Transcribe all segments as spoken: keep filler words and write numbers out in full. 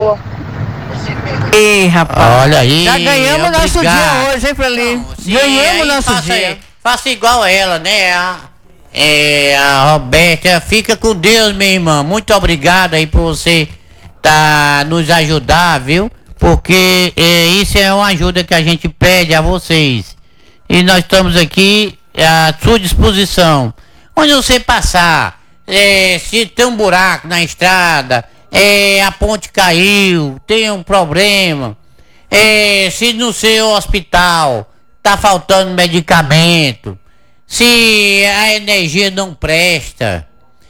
Ih, rapaz. Olha aí. Já ganhamos obrigado. nosso dia hoje, hein, Feli? Não, sim, Ganhamos aí nosso faça, dia. Faça igual ela, né? A, é, a Roberta, fica com Deus, minha irmã. Muito obrigado aí por você tá nos ajudar, viu? Porque é, isso é uma ajuda que a gente pede a vocês. E nós estamos aqui à sua disposição. Onde você passar, é, se tem um buraco na estrada, é, a ponte caiu, tem um problema, é, se no seu hospital tá faltando medicamento, se a energia não presta,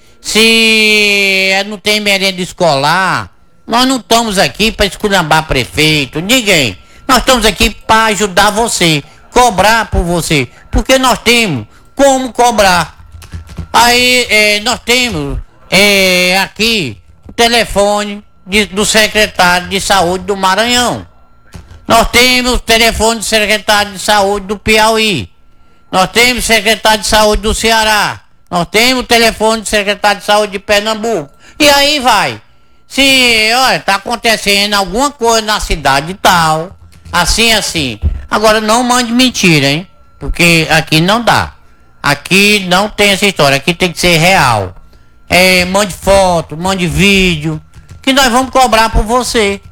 se não tem merenda escolar, nós não estamos aqui para esculhambar prefeito, ninguém. Nós estamos aqui para ajudar você, cobrar por você, porque nós temos como cobrar. Aí é, nós temos é, aqui o telefone de, do secretário de saúde do Maranhão. Nós temos o telefone do secretário de saúde do Piauí. Nós temos o secretário de saúde do Ceará. Nós temos o telefone do secretário de saúde de Pernambuco. E aí vai. Se, olha, tá acontecendo alguma coisa na cidade tal, assim, assim. Agora não mande mentira, hein? Porque aqui não dá. Aqui não tem essa história. Aqui tem que ser real. É, mande foto, mande vídeo, que nós vamos cobrar por você.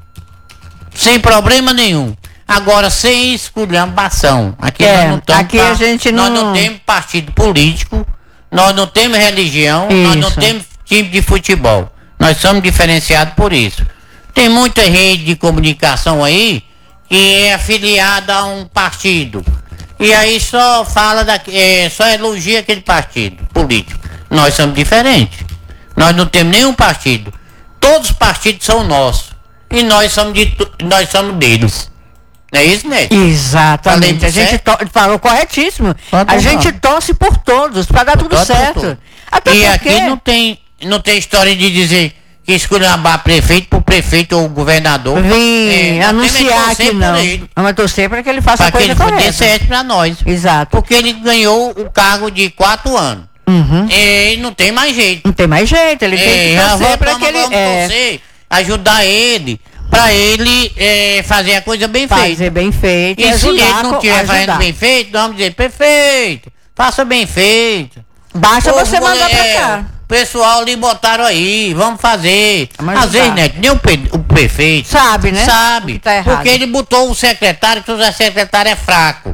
Sem problema nenhum. Agora, sem esculhambação. Aqui É, nós não estamos. aqui a gente Nós não- não temos partido político, nós não temos religião, nós não Isso. temos time de futebol. Nós somos diferenciados por isso. Tem muita rede de comunicação aí que é afiliada a um partido. E aí só fala, da, é, só elogia aquele partido político. Nós somos diferentes. Nós não temos nenhum partido. Todos os partidos são nossos. E nós somos, de, tu- nós somos deles. Não é isso, Neto? Exatamente. Falei A gente certo? to- falou corretíssimo. Pode A falar. gente torce por todos, pra dar tudo Todo, certo. todo. Até E porque... aqui não tem, não tem história de dizer que esculhambar prefeito por prefeito ou governador. Vim É, nós anunciar temos que que torcer não. por ele, Vamos torcer para que ele faça a para que coisa ele dê correta. certo pra nós. Exato. Porque ele ganhou o cargo de quatro anos. Uhum. E não tem mais jeito. Não tem mais jeito, ele tem É, que já torcer vamos, para vamos, que ele vamos é, torcer, ajudar ele, pra ele é, fazer a coisa bem fazer feita. bem feito. E se ajudar ele não co- estiver ajudar. fazendo bem feito, nós vamos dizer, perfeito, faça bem feito. Basta Ô, você mandar pra é, cá. O pessoal ali botaram aí, vamos fazer. Vamos Às ajudar. vezes, né, nem o, pe- o prefeito Sabe, né? sabe, Que tá errado. porque ele botou o secretário, que o secretário é fraco,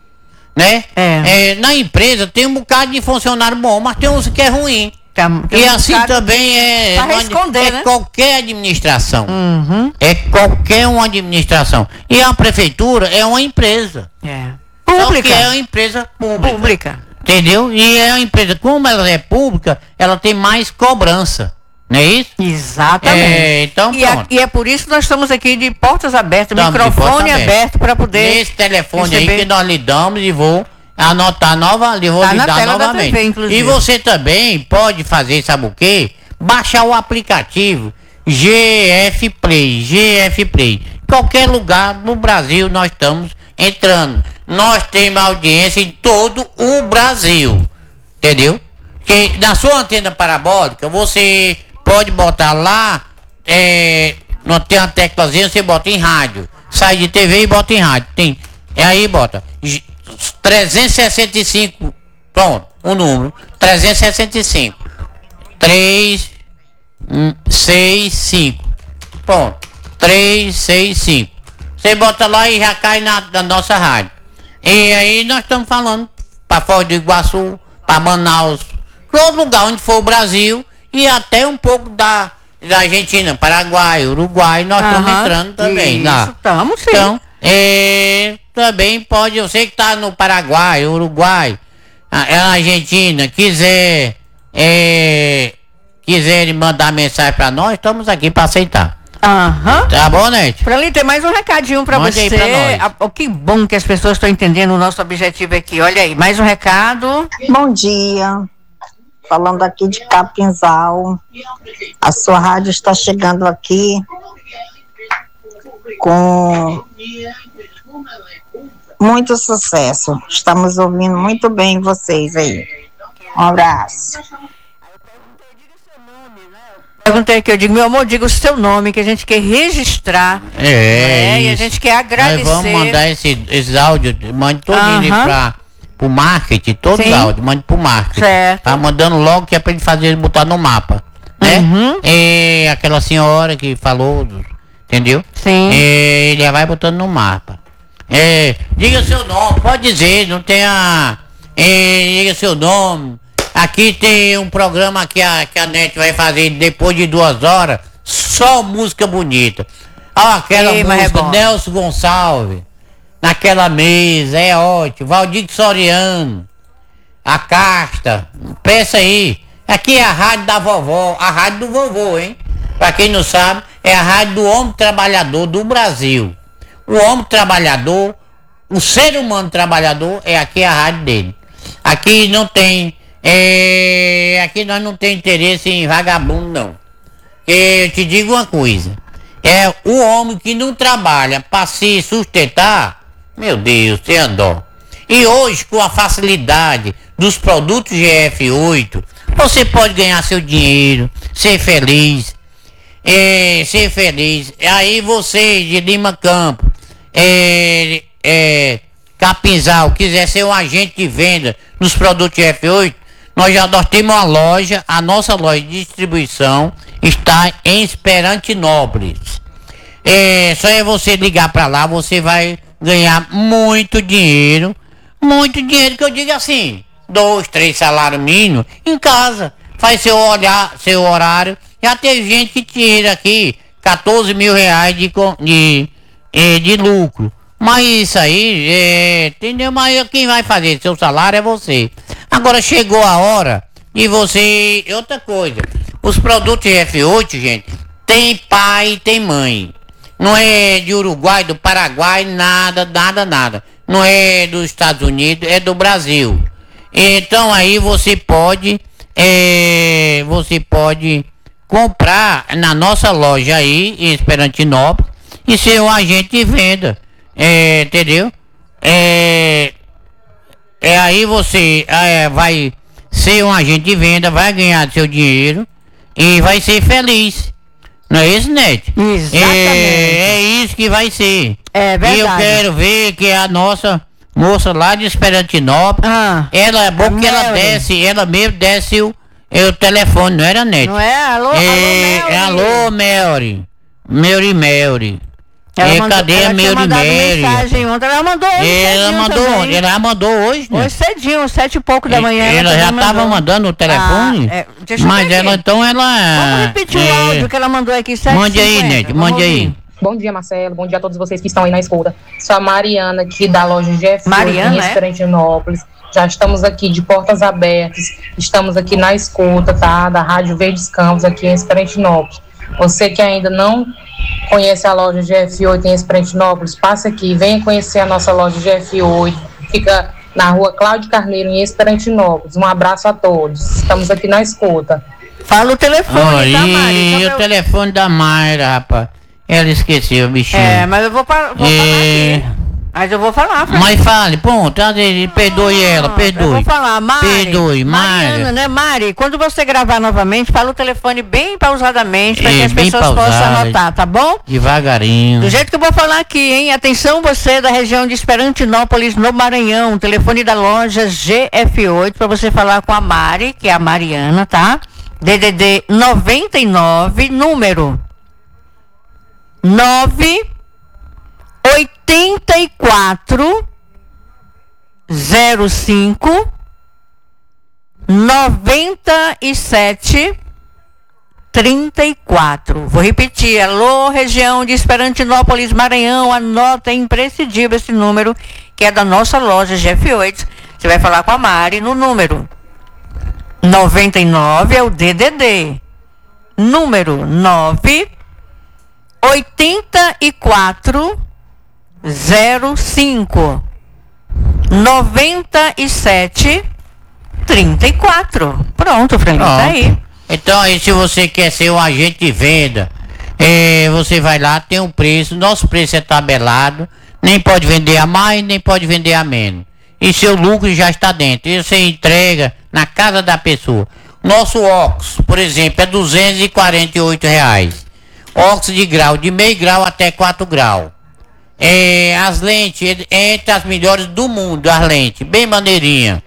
né? É. É, na empresa tem um bocado de funcionário bom, mas tem uns que é ruim. Tem- tem E um assim bocado- também é, Pra não- esconder, é né? qualquer administração. Uhum. É qualquer uma administração. E a prefeitura é uma empresa. É. Só Pública. que é uma empresa pública. Pública. Entendeu? E é uma empresa, como ela é pública, ela tem mais cobrança. Não é isso? Exatamente. É, então E, a- pronto. e é por isso que nós estamos aqui de portas abertas, Estamos de microfone porta aberta. aberto para poder. Nesse telefone aí receber- que nós lhe damos e vou anotar nova, e vou Tá lhe na dar tela da novamente. T V, inclusive. E você também pode fazer, sabe o quê? Baixar o aplicativo G F Play, G F Play. Qualquer lugar no Brasil nós estamos entrando. Nós temos audiência em todo o Brasil. Entendeu? Que na sua antena parabólica você pode botar lá, é, não tem uma teclazinha, você bota em rádio. Sai de T V e bota em rádio. Tem, e aí bota G- trezentos e sessenta e cinco. Pronto, o número. trezentos e sessenta e cinco. três, seis, cinco. Pronto. três, seis, cinco. Você bota lá e já cai na, na nossa rádio. E aí nós estamos falando para Foz do Iguaçu, para Manaus, todo lugar onde for o Brasil e até um pouco da, da Argentina, Paraguai, Uruguai, nós estamos Aham. entrando também Isso, lá. estamos sim. Então, é, também pode, eu sei que está no Paraguai, Uruguai, a, a Argentina, quiser, é, quiser mandar mensagem para nós, estamos aqui para aceitar. Aham. Tá bom, Nete? Frali, tem mais um recadinho pra Mande você. aí pra nós. Ah, oh, que bom que as pessoas estão entendendo o nosso objetivo aqui. Olha aí, mais um recado. Bom dia, falando aqui de Capinzal. A sua rádio está chegando aqui com muito sucesso. Estamos ouvindo muito bem vocês aí. Um abraço. Perguntei aqui, eu digo, meu amor, diga o seu nome, que a gente quer registrar. É, né? E a gente quer agradecer. Nós vamos mandar esse, esse áudio, mande todo Aham. ele para o marketing, todos Sim. os áudios, mande pro marketing. Certo. Tá mandando logo que é pra ele fazer, ele botar no mapa. Né? Uhum. E aquela senhora que falou, entendeu? Sim. E ele já vai botando no mapa. É, diga seu nome, pode dizer, não tem a. É, diga seu nome. Aqui tem um programa que a, que a NET vai fazer depois de duas horas, só música bonita. Ah, aquela Ei, mas é música, bom. Nelson Gonçalves, naquela mesa, é ótimo. Valdir Soriano, a Casta, peça aí. Aqui é a rádio da vovó, a rádio do vovô, hein? Pra quem não sabe, é a rádio do homem trabalhador do Brasil. O homem trabalhador, o ser humano trabalhador, é aqui a rádio dele. Aqui não tem, é, aqui nós não tem interesse em vagabundo, não. Eu te digo uma coisa, é o homem que não trabalha para se sustentar, meu Deus, tem dó. E hoje, com a facilidade dos produtos G F oito, você pode ganhar seu dinheiro, ser feliz, é, ser feliz. Aí você de Lima Campo, é, é, Capinzal, quiser ser um agente de venda nos produtos G F oito, nós já nós temos uma loja, a nossa loja de distribuição está em Esperantinópolis. É, só é você ligar para lá, você vai ganhar muito dinheiro, muito dinheiro que eu digo assim, dois, três salários mínimos em casa, faz seu, olhar, seu horário. Já teve gente que tira aqui quatorze mil reais de, de, de, de lucro. Mas isso aí, é, entendeu? Mas quem vai fazer seu salário é você. Agora chegou a hora de você. Outra coisa, os produtos G F oito, gente, tem pai e tem mãe. Não é de Uruguai, do Paraguai, nada, nada, nada. Não é dos Estados Unidos, é do Brasil. Então aí você pode, é, você pode comprar na nossa loja aí em Esperantinópolis e ser um agente de venda, é, entendeu? É, é aí você é, vai ser um agente de venda, vai ganhar seu dinheiro e vai ser feliz. Não é isso, Nete? Exatamente. É, é isso que vai ser. É verdade. E eu quero ver que a nossa moça lá de Esperantinópolis, Ah, ela é bom a que ela Mary. desce, ela mesmo desce o, o telefone, não era, Nete? Não é? Alô, É, alô, Mary. alô, Mary. Mary, Mary. Ela É, mandou- cadê a ela tinha Mary, mandado Mary? mensagem ontem, ela mandou hoje Ela cedinho mandou, também. ela mandou hoje, né? Hoje cedinho, sete e pouco da manhã. Ela também já estava mandou. mandando o telefone, Ah, é, deixa eu mas ver ela aqui. então ela. Vamos repetir é, o áudio que ela mandou aqui, sete e Mande aí, cinquenta. Nete, Vamos mande aí. ouvir. Bom dia, Marcelo. Bom dia a todos vocês que estão aí na escuta. Sou a Mariana, aqui da loja G F oito Mariana, em é? Esperantinópolis. Já estamos aqui de portas abertas. Estamos aqui na escuta, tá? Da Rádio Verdes Campos, aqui em Esperantinópolis. Você que ainda não conhece a loja G F oito em Esperantinópolis, passe aqui, venha conhecer a nossa loja G F oito. Fica na rua Cláudio Carneiro, em Esperantinópolis. Um abraço a todos. Estamos aqui na escuta. Fala o telefone, tá, Mari? Aí, Só o pra eu- telefone da Mayra, rapaz. Ela esqueceu, bichinho. É, mas eu vou, pa- vou falar É. aqui. Mas eu vou falar, Fran. Mas fale, ponto, ah, perdoe ela, Eu perdoe. vou falar, Mari. Perdoe, Mariana, Mayra. né, Mari? Quando você gravar novamente, fala o telefone bem pausadamente para É, que as bem pessoas possam pausado. anotar, tá bom? Devagarinho. Do jeito que eu vou falar aqui, hein? Atenção você da região de Esperantinópolis, no Maranhão. Telefone da loja G F oito para você falar com a Mari, que é a Mariana, tá? D D D noventa e nove, número nove oitenta e quatro zero cinco noventa e sete trinta e quatro. Vou repetir. Alô, região de Esperantinópolis, Maranhão, anota, é imprescindível esse número, que é da nossa loja G F oito. Você vai falar com a Mari no número noventa e nove, é o D D D. Número nove oitenta e quatro zero cinco noventa e sete trinta e quatro. Pronto, Frank, tá aí. Então aí, se você quer ser um agente de venda, é, você vai lá, tem um preço, nosso preço é tabelado, nem pode vender a mais, nem pode vender a menos. E seu lucro já está dentro, e você entrega na casa da pessoa. Nosso óculos, por exemplo, é duzentos e quarenta e oito reais. Óculos de grau, de meio grau até quatro graus. É, as lentes, entre as melhores do mundo, as lentes, bem maneirinha.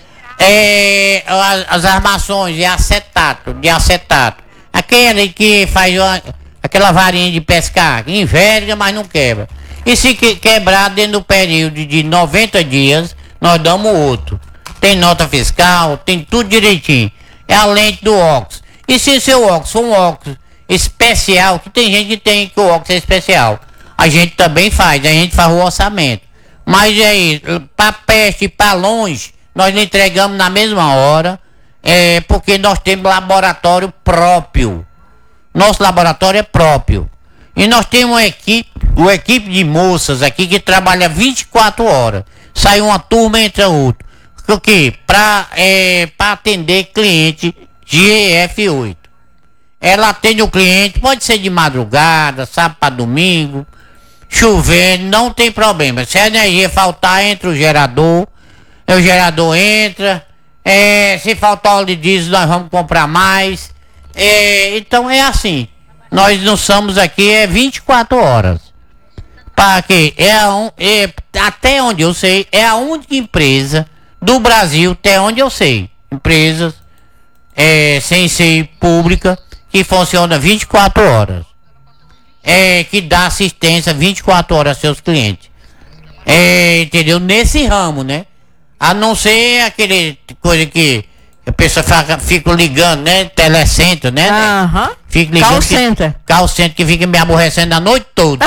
É, as, as armações de acetato, de acetato. Aquele que faz uma, aquela varinha de pescar, que enverga, mas não quebra. E se que, quebrar dentro do período de noventa dias, nós damos outro. Tem nota fiscal, tem tudo direitinho. É a lente do óculos. E se seu óculos for um óculos especial, que tem gente que tem que o óculos é especial, a gente também faz, a gente faz o orçamento. Mas aí, para perto e para longe, nós não entregamos na mesma hora, é, porque nós temos laboratório próprio. Nosso laboratório é próprio. E nós temos uma equipe, uma equipe de moças aqui que trabalha vinte e quatro horas. Sai uma turma, entra outra. O quê? Para é, para atender cliente G F oito. Ela atende o cliente, pode ser de madrugada, sábado para domingo, chovendo, não tem problema. Se a energia faltar, entra o gerador, o gerador entra, é, se faltar óleo diesel, nós vamos comprar mais. É, então é assim, nós não somos aqui, é vinte e quatro horas. Para quê? É, a un, é, até onde eu sei, é a única empresa do Brasil, até onde eu sei, empresas é, sem ser pública, que funciona vinte e quatro horas, é, que dá assistência vinte e quatro horas aos seus clientes, é, entendeu? Nesse ramo, né? A não ser aquele coisa que a pessoa fica, fica ligando, né? Telecentro, né? Aham. Fica ligando. Call center. Que, call center que fica me aborrecendo a noite toda.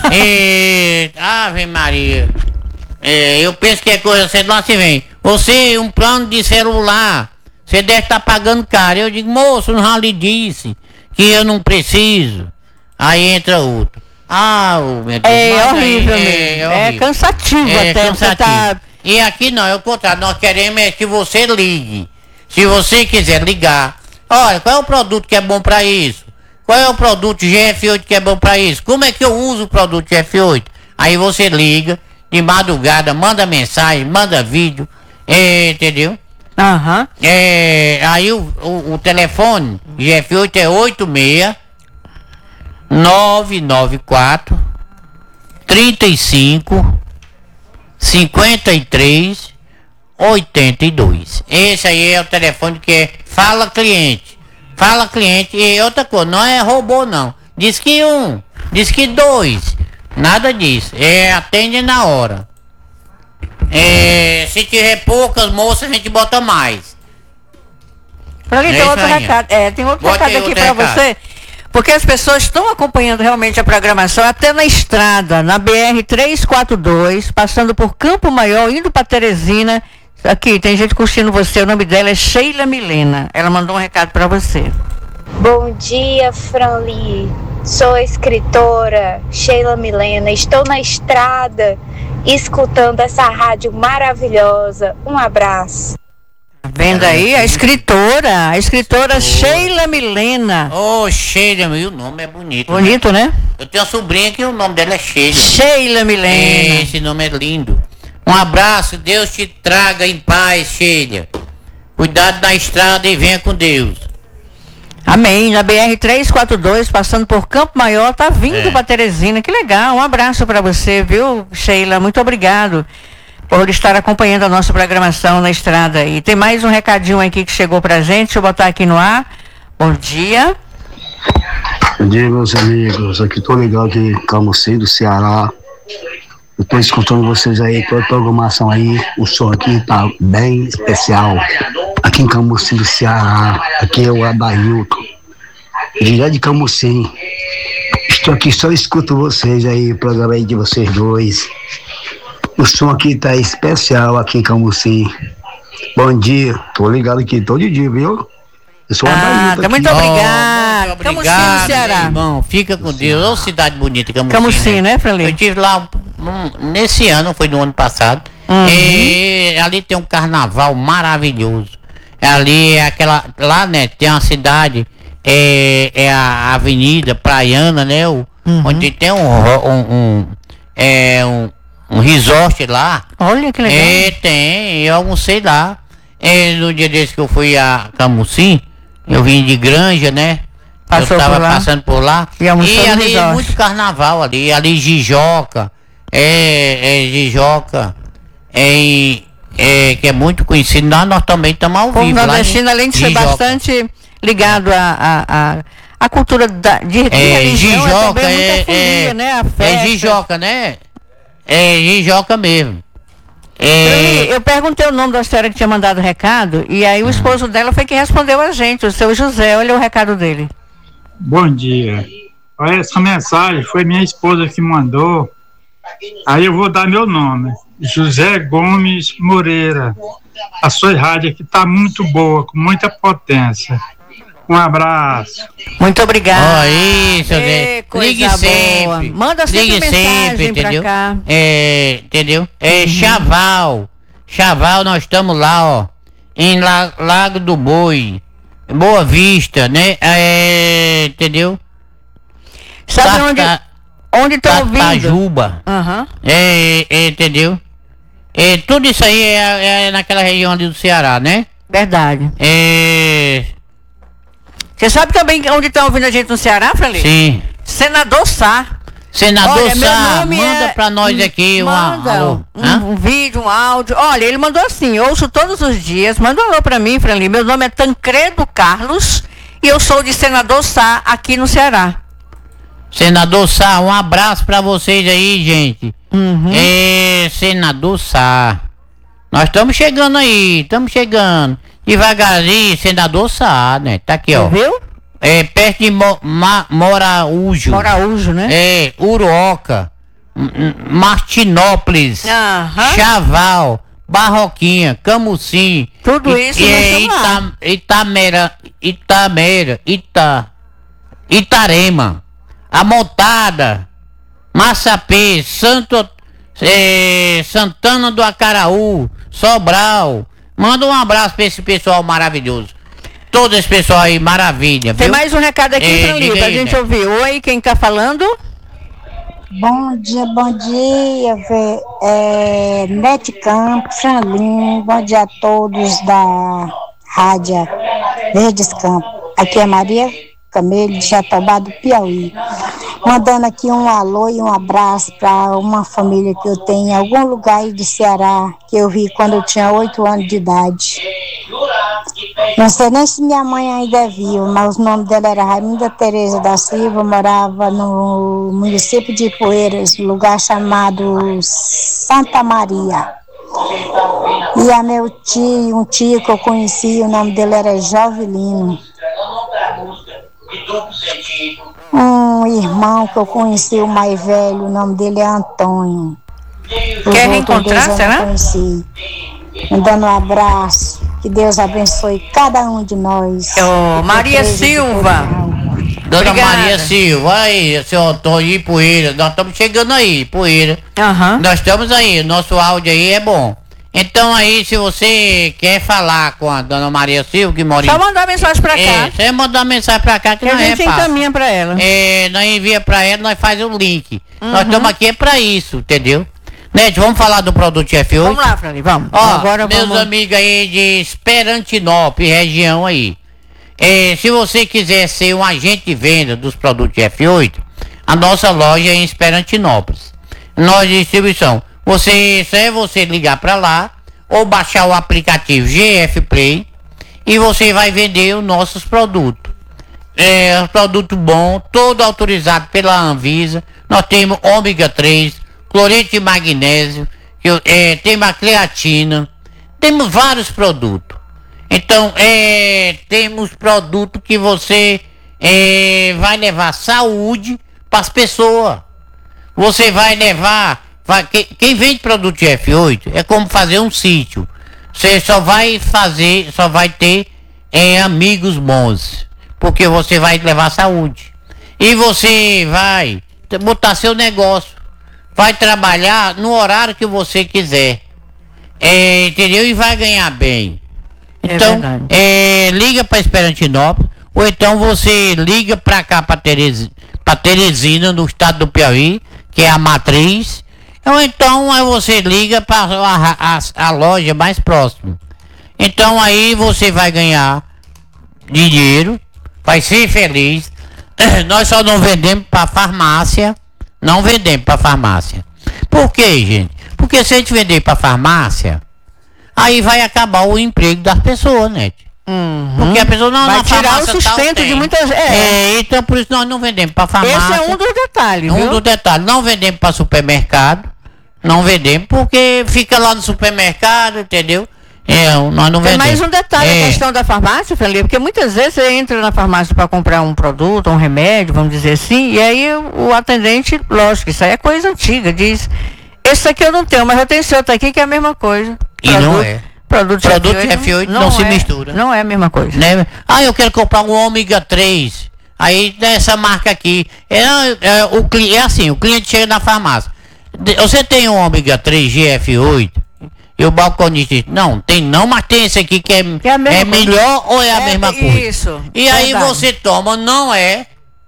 E, Ave Maria. É, eu penso que é coisa, você não se vem. Você, um plano de celular, você deve estar pagando caro. Eu digo, moço, não lhe disse que eu não preciso. Aí entra outro. Ah, oh, meu Deus. É horrível aí, mesmo. é, É, horrível. cansativo É até. cansativo. Você tá... E aqui não, é o contrário. Nós queremos é que você ligue. Se você quiser ligar, olha, qual é o produto que é bom para isso? Qual é o produto G F oito que é bom para isso? Como é que eu uso o produto G F oito? Aí você liga de madrugada, manda mensagem, manda vídeo, é, entendeu? Aham. É, aí o, o, o telefone G F oito é oito seis nove nove quatro trinta e cinco cinquenta e três oitenta e dois. Esse aí é o telefone que é Fala Cliente. Fala Cliente. E outra coisa, não é robô não. Diz que um, diz que dois. Nada disso. É, atende na hora. É, se tiver poucas moças, a gente bota mais. Pra mim, É tem outro isso aí. recado. É, tem outro Bote recado aí aqui outro pra recado. você. Porque as pessoas estão acompanhando realmente a programação, até na estrada, na B R trezentos e quarenta e dois, passando por Campo Maior, indo pra Teresina. Aqui, tem gente curtindo você, o nome dela é Sheila Milena. Ela mandou um recado pra você. Bom dia, Franli. Sou a escritora Sheila Milena. Estou na estrada escutando essa rádio maravilhosa. Um abraço. Tá vendo aí? A escritora, a escritora Sheila Milena. Ô, oh, Sheila, e o nome é bonito. Bonito, né? Né? Eu tenho uma sobrinha que o nome dela é Sheila. Sheila Milena. Esse nome é lindo. Um abraço, Deus te traga em paz, Sheila. Cuidado na estrada e venha com Deus. Amém. Na B R trezentos e quarenta e dois, passando por Campo Maior, tá vindo É. pra Teresina. Que legal. Um abraço pra você, viu, Sheila? Muito obrigado por estar acompanhando a nossa programação na estrada. E tem mais um recadinho aqui que chegou pra gente. Deixa eu botar aqui no ar. Bom dia. Bom dia, meus amigos. Aqui tô ligado aqui em Camocim, do Ceará. Eu tô escutando vocês aí, toda a programação aí. O som aqui tá bem especial. Aqui em Camocim, do Ceará. Aqui é o Adailton. Direto de Camocim. Estou aqui, só escuto vocês aí, o programa aí de vocês dois. O som aqui tá especial aqui em Camocim. Bom dia. Tô ligado aqui todo dia, viu? Eu sou o Ah, Adailton tá muito aqui. obrigado. Muito Camocim, obrigado, no Ceará. meu irmão. Fica com Deus. Ô, cidade bonita, Camocim. Camocim, né, Franley? Eu estive lá um, nesse ano, foi no ano passado. Uhum. E ali tem um carnaval maravilhoso. Ali é aquela. Lá, né, tem uma cidade, é, é a Avenida Praiana, né? O, Uhum. Onde tem um, um, um, é, um, um resort lá. Olha que legal. É, tem, eu almocei lá. é, no dia desse que eu fui a Camusim, eu vim de Granja, né? Passou eu tava por lá. passando por lá. E E, almoçou no ali é resort. muito carnaval ali, ali Jijoca, é, é Jijoca, é, é, que é muito conhecido. Nós, nós também estamos ao O povo vivo lá em nordestino, além de ser Jijoca. bastante ligado à a, a, a, a cultura da, de, de É, religião, é Jijoca, também muita é, folia, é, né? A é festa. Jijoca, né? É Jijoca mesmo. Frali, É, eu perguntei o nome da senhora que tinha mandado o recado, e aí o esposo dela foi que respondeu a gente, o seu José. Olha o recado dele. Bom dia. Olha, essa mensagem foi minha esposa que mandou. Aí eu vou dar meu nome. José Gomes Moreira. A sua rádio aqui está muito boa, com muita potência. Um abraço. Muito obrigada. Ó, isso, Ê, né? coisa Ligue boa. sempre. Manda sempre Ligue mensagem sempre, pra entendeu? cá. É, entendeu? É Chaval. Chaval, nós estamos lá, ó. Em La- Lago do Boi. Boa Vista, né? É, entendeu? Sabe Tata- onde onde estão ouvindo? Tatajuba. Aham. É, é, entendeu? É, tudo isso aí é, é naquela região ali do Ceará, né? Verdade. É, Você sabe também onde estão ouvindo a gente no Ceará, Frali? sim. Senador Sá. Senador Olha, meu Sá, nome manda é- pra nós aqui uma, Manda alô. um, Hã? um vídeo, um áudio. Olha, ele mandou assim, ouço todos os dias. Manda um alô pra mim, Frali. Meu nome é Tancredo Carlos e eu sou de Senador Sá, aqui no Ceará. Senador Sá, um abraço pra vocês aí, gente. Uhum. É, Senador Sá. Nós estamos chegando aí, estamos chegando. Devagarzinho, Senador Sá, né? Tá aqui, ó. Viu? É, perto de Mo, Ma, Moraújo. Moraújo, né? É, Uruoca. M- M- Martinópolis. Aham. Chaval. Barroquinha, Camusim. Tudo isso e, nós é, estamos lá. Ita, Itamera, Itamera, Ita, Itarema, A Montada, Massapê, Santo, é, Santana do Acaraú, Sobral. Manda um abraço pra esse pessoal maravilhoso. Todo esse pessoal aí, maravilha, Tem viu? mais um recado aqui, É, Frali, diga pra aí, gente né? ouvir. Oi, quem tá falando? Bom dia, bom dia, Vé- é, Nete Campos, Franlin, bom dia a todos da Rádio Verdes Campos. Aqui é Maria Camelo, de Jatobá do Piauí. Mandando aqui um alô e um abraço para uma família que eu tenho em algum lugar aí de Ceará, que eu vi quando eu tinha oito anos de idade. Não sei nem se minha mãe ainda é viva, mas o nome dela era Raimundo Tereza da Silva, morava no município de Poeiras, lugar chamado Santa Maria. E a meu tio, um tio que eu conheci, o nome dele era Jovelino. Um irmão que eu conheci, o mais velho, o nome dele é Antônio. Os Quer outros reencontrar, dois eu não será? conheci. Mandando um abraço. Que Deus abençoe cada um de nós. Ô, Maria Igreja de Silva. Portugal. Dona Obrigada. Maria Silva, aí, seu Antônio e Poeira, nós estamos chegando aí, Poeira. Aham. Nós estamos aí, o nosso áudio aí é bom. Então aí, se você quer falar com a Dona Maria Silva, que mora Só em... mandar mensagem pra É, cá, você mandar uma mensagem pra cá que que a não é gente fácil. encaminha pra ela. É, nós envia pra ela, nós faz o link. Nós Uhum. estamos aqui é pra isso, entendeu? Nete, vamos falar do produto F oito? Vamos lá, Frali, vamos. Ó, Agora meus vamos. amigos aí de Esperantinópolis, região aí. É, se você quiser ser um agente de venda dos produtos F oito, a nossa loja é em Esperantinópolis. Nós de distribuição. Você, só é você ligar pra lá ou baixar o aplicativo G F Play e você vai vender os nossos produtos. É um produto bom, todo autorizado pela Anvisa. Nós temos ômega três, cloreto de magnésio, que eu- é, temos a creatina, temos vários produtos. Então, é, temos produto que você é, vai levar saúde para as pessoas. Você vai levar. Vai, que- quem vende produto de F oito é como fazer um sítio. Você só vai fazer, só vai ter é, amigos bons. Porque você vai levar saúde. E você vai t- botar seu negócio. Vai trabalhar no horário que você quiser. É, entendeu? E vai ganhar bem. É Então, verdade. é, liga para Esperantinópolis, ou então você liga para cá, para Terez, Teresina, no estado do Piauí, que é a matriz, ou então aí você liga para a, a, a loja mais próxima. Então aí você vai ganhar dinheiro, vai ser feliz. Nós só não vendemos para farmácia, não vendemos para farmácia. Por quê, gente? Porque se a gente vender para farmácia, aí vai acabar o emprego das pessoas, né? Uhum. Porque a pessoa não vai na tirar farmácia o sustento tal, de tem. muitas. É. É, então por isso nós não vendemos para farmácia. Esse é um dos detalhes. Um viu? dos detalhes. Não vendemos para supermercado. Não vendemos porque fica lá no supermercado, entendeu? É, nós não Tem vendemos. mais um detalhe, É. a questão da farmácia, Felipe, porque muitas vezes você entra na farmácia para comprar um produto, um remédio, vamos dizer assim, e aí o, o atendente, lógico, isso aí é coisa antiga, diz, esse aqui eu não tenho, mas eu tenho esse outro aqui que é a mesma coisa. E não é. Produto, Produto F oito, F oito não se mistura. Não é a mesma coisa. Né? Ah, eu quero comprar um ômega três. Aí dessa marca aqui. É, é, o, cli- é assim, o cliente chega na farmácia. De- Você tem um ômega três G F oito? E o balconista diz, não, tem não, mas tem esse aqui que é, Que é a mesma é coisa. melhor ou é a É, mesma coisa? isso, E aí verdade. você toma, não é.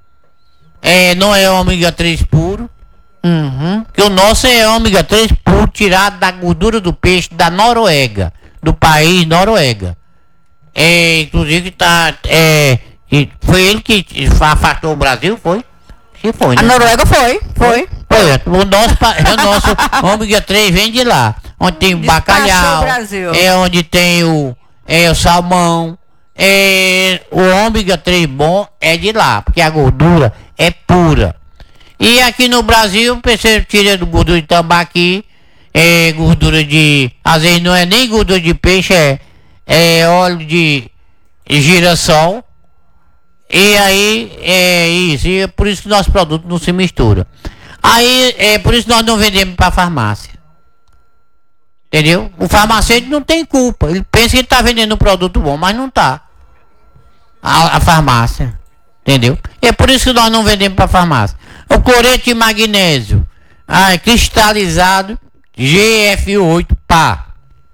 É, não é ômega três puro. Uhum. Que o nosso é ômega três puro, tirado da gordura do peixe da Noruega, do país Noruega. É, inclusive tá, é, e foi ele que afastou o Brasil, foi? Que foi, A né? Noruega foi, foi. Foi, o nosso, pa- o nosso ômega três vem de lá, onde tem Despachou bacalhau, o Brasil. é onde tem o, é, o salmão, é, o ômega três bom é de lá, porque a gordura é pura. E aqui no Brasil, você tira do gordura de tambaqui, é gordura de, às vezes não é nem gordura de peixe, é, é óleo de girassol. E aí, é isso, e é por isso que nosso produto não se mistura. Aí, é por isso que nós não vendemos para farmácia. Entendeu? O farmacêutico não tem culpa. Ele pensa que ele está vendendo um produto bom, mas não está. A, a farmácia. Entendeu? E é por isso que nós não vendemos para farmácia. O cloreto de magnésio, ah, cristalizado, G F oito, pá.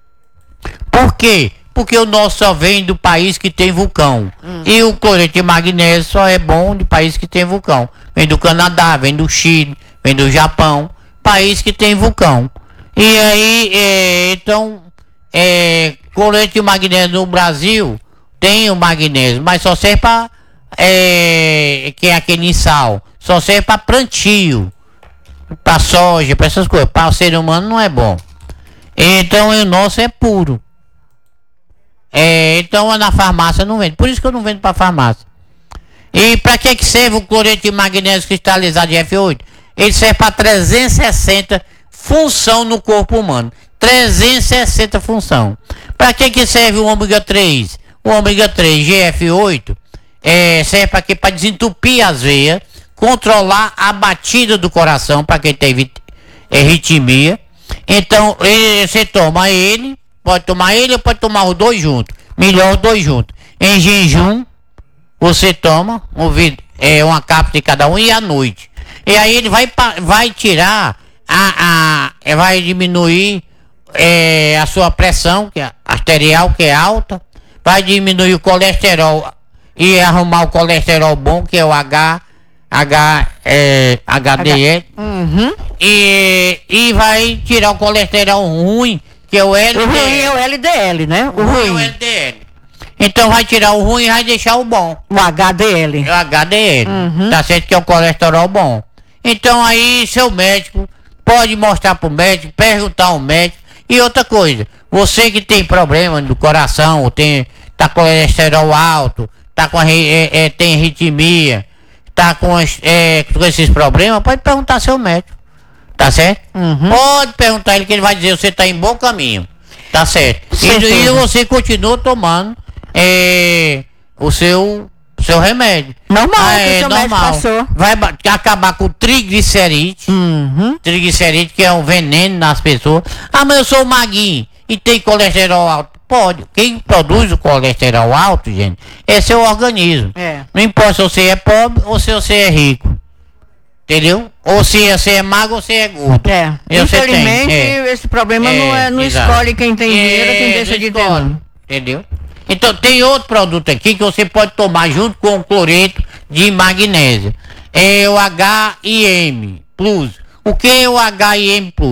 Por quê? Porque o nosso só vem do país que tem vulcão. Hum. E o cloreto de magnésio só é bom de país que tem vulcão. Vem do Canadá, vem do Chile, vem do Japão, país que tem vulcão. E aí, é, então, é, cloreto de magnésio no Brasil tem o magnésio, mas só serve para, é, que é aquele sal, só serve para plantio, para soja, para essas coisas. Para o ser humano não é bom. Então, o nosso é puro. É, então na farmácia não vende. Por isso que eu não vendo para farmácia. E para que que serve o cloreto de magnésio cristalizado de F oito? Ele serve para trezentos e sessenta função no corpo humano. trezentos e sessenta função. Para que que serve o ômega três? O ômega três G F oito é, serve para quê? Para desentupir as veias, controlar a batida do coração para quem tem é, arritmia. Então ele, você toma ele. Pode tomar ele ou pode tomar os dois juntos. Melhor os dois juntos. Em jejum, você toma um, é, uma cápsula de cada um e à noite. E aí ele vai, vai tirar, a, a, vai diminuir é, a sua pressão que é arterial, que é alta. Vai diminuir o colesterol e arrumar o colesterol bom, que é o H, H, é, H D L. Uhum. E, e vai tirar o colesterol ruim, que é o L D L. O ruim é o L D L, né? O, O ruim é o ruim. L D L. Então vai tirar o ruim e vai deixar o bom. O H D L. É o H D L. Uhum. Tá certo que é o colesterol bom. Então aí seu médico pode mostrar pro médico, perguntar ao médico. E outra coisa, você que tem problema do coração, ou tem, tá com colesterol alto, tá com, é, é, tem arritmia, tá com, é, com esses problemas, pode perguntar ao seu médico. Tá certo? Uhum. Pode perguntar ele que ele vai dizer, você tá em bom caminho. Tá certo? E, e você continua tomando é, o seu, seu remédio. Normal, ah, que o é seu médico normal. passou. Vai ba- acabar com o triglicerídeo. Uhum. Triglicerídeo, que é um veneno nas pessoas. Ah, mas eu sou maguinho e tem colesterol alto. Pode. Quem produz o colesterol alto, gente, é seu organismo. É. Não importa se você é pobre ou se você é rico. Entendeu? Ou se você é magro ou se é gordo. É. E você Infelizmente, tem, é. esse problema não, é, não exato. escolhe quem tem dinheiro, quem É, deixa não de ter. escolhe, não. entendeu? Então tem outro produto aqui que você pode tomar junto com o cloreto de magnésio. É o H I M Plus. O que é o H I M Plus?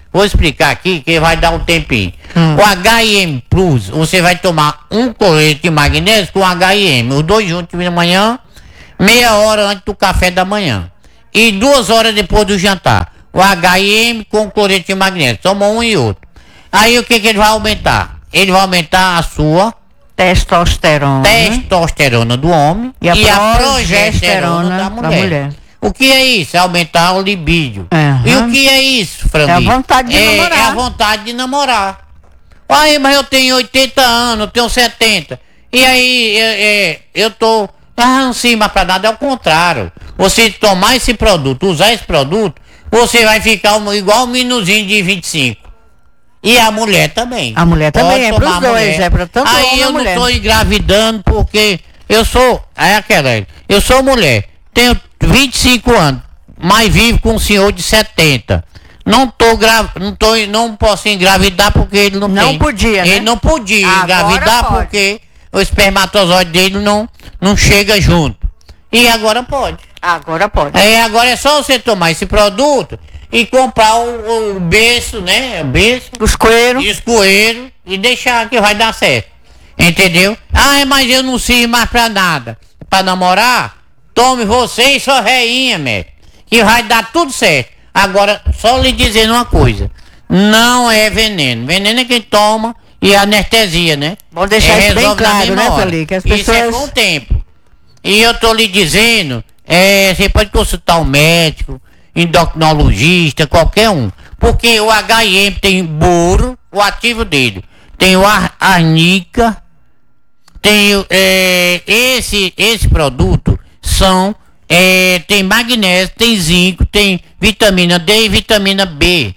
Vou explicar aqui que vai dar um tempinho. Hum. O H I M Plus, você vai tomar um cloreto de magnésio com H I M, os dois juntos de manhã, meia hora antes do café da manhã e duas horas depois do jantar. O H I M com cloreto de magnésio, toma um e outro. Aí o que que ele vai aumentar? Ele vai aumentar a sua testosterona, testosterona do homem e a, e progesterona, a progesterona da mulher. da mulher. O que é isso? É aumentar o libido. Uhum. E o que é isso, Franli? É a vontade de é, namorar. É a vontade de namorar. Aí, mas eu tenho oitenta anos, eu tenho setenta. E aí, é, é, eu tô ah, cima pra nada, é o contrário. Você tomar esse produto, usar esse produto, você vai ficar um, igual um meninozinho de vinte e cinco. E a mulher também. A mulher Pode também, é pros dois, mulher. é pra tanto homem. Aí eu não mulher. tô engravidando porque eu sou, é aquela, eu sou mulher, tenho vinte e cinco anos, mas vivo com um senhor de setenta. Não tô gra... não tô, não posso engravidar porque ele não, não tem. podia, Ele né? não podia Agora engravidar pode. porque o espermatozoide dele não, não chega junto. E agora pode. Agora pode. É, agora é só você tomar esse produto e comprar o, o berço, né? O berço. Os coelhos. Os coelhos e deixar que vai dar certo. Entendeu? Ah, mas eu não sirvo mais pra nada. Pra namorar, tome você e sua reinha, médico. Que vai dar tudo certo. Agora, só lhe dizendo uma coisa. Não é veneno. Veneno é quem toma e anestesia, né? Vou deixar é, isso bem claro, né, Felipe? Que as pessoas... Isso é com o tempo. E eu tô lhe dizendo, é, você pode consultar um médico, endocrinologista, qualquer um. Porque o H I M tem boro, o ativo dele. Tem o ar, arnica, tem é, esse, esse produto são, é, tem magnésio, tem zinco, tem vitamina D e vitamina B.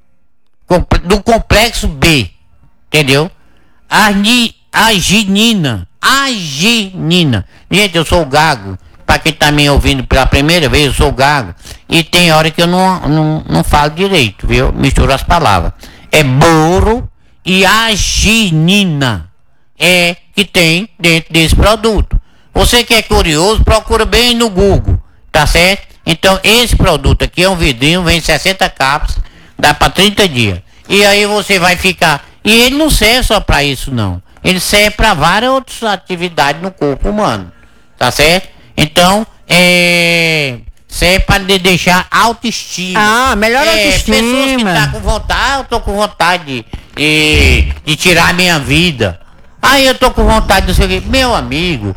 Do complexo B. Entendeu? Arni, arginina. Arginina. Gente, eu sou gago. Para quem tá me ouvindo pela primeira vez, eu sou gago. E tem hora que eu não, não, não falo direito, viu? Misturo as palavras. É boro e arginina. É que tem dentro desse produto. Você que é curioso, procura bem no Google. Tá certo? Então, esse produto aqui é um vidrinho, vem sessenta cápsulas, dá para trinta dias. E aí você vai ficar... E ele não serve só para isso, não. Ele serve para várias outras atividades no corpo humano. Tá certo? Então, é... serve para deixar autoestima. Ah, melhor é, autoestima. Pessoas que tá com vontade, eu tô com vontade de, de, de tirar a minha vida. Aí eu tô com vontade de ser... Meu amigo,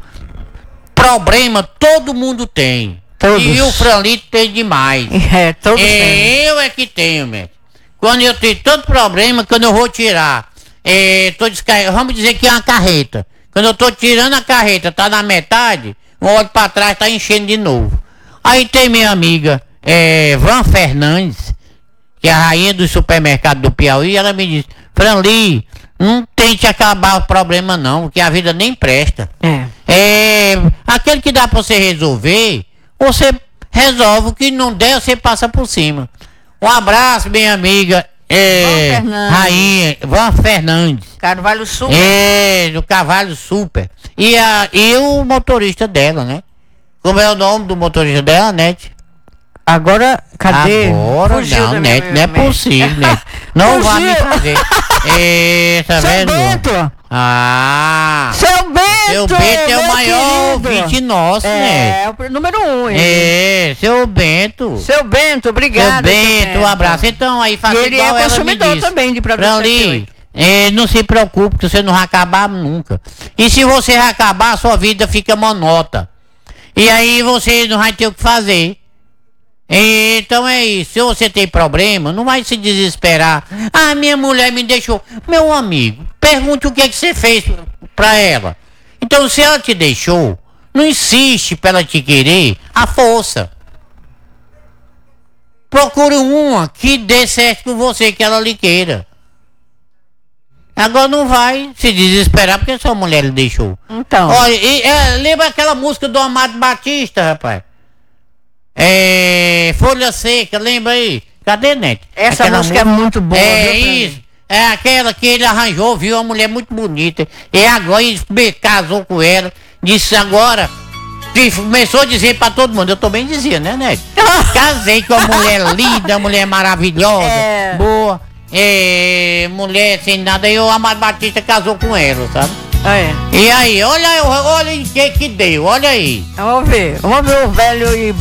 problema todo mundo tem. Todos. E o Franlito tem demais. É, todos é, têm. Eu é que tenho, mesmo. Quando eu tenho tanto problema, quando eu vou tirar, é, tô descar... vamos dizer que é uma carreta. Quando eu tô tirando a carreta, tá na metade, eu olho pra trás, tá enchendo de novo. Aí tem minha amiga, é, Van Fernandes, que é a rainha do supermercado do Piauí, ela me disse, Franli, não tente acabar o problema não, porque a vida nem presta. É. É, aquele que dá pra você resolver, você resolve, o que não der, você passa por cima. Um abraço, minha amiga, é, Van rainha, Van Fernandes. Carvalho Super. É, do Cavalo Super. E, a, e o motorista dela, né? Como é o nome do motorista dela, Nete? Agora, cadê? Agora Fugiu não, da Nete, minha não é mente. possível, Nete. Não vai me fazer. É, tá Seu vendo? Bento! Ah! Seu Bento! Seu Bento é o maior querido. ouvinte nosso, né? É, o número um, hein? É, seu Bento. Seu Bento, obrigado. Seu Bento, um abraço. Então, aí faz E ele igual é ela me consumidor disse. também de produtos Franli, é, não se preocupe que você não vai acabar nunca. E se você vai acabar, a sua vida fica monótona. E aí você não vai ter o que fazer. Então é isso. Se você tem problema, não vai se desesperar. Ah, minha mulher me deixou. Meu amigo, pergunte o que, é que você fez pra ela. Então, se ela te deixou, não insiste pra ela te querer à força. Procure uma que dê certo com você, que ela lhe queira. Agora não vai se desesperar porque sua mulher lhe deixou. Então. Olha, e, é, lembra aquela música do Amado Batista, rapaz? É. Folha Seca, lembra aí? Cadê, Neto? Essa Aquela música é muito boa. É viu, isso. É aquela que ele arranjou, viu? Uma mulher muito bonita. E agora ele casou com ela. Disse agora. começou a dizer pra todo mundo, eu também dizia, né, Neto? Casei com uma mulher linda, mulher maravilhosa, É. boa, é, mulher sem nada, e o Amado Batista casou com ela, sabe? É. E aí, olha, olha o que que deu, olha aí. Vamos ver, vamos ver o velho e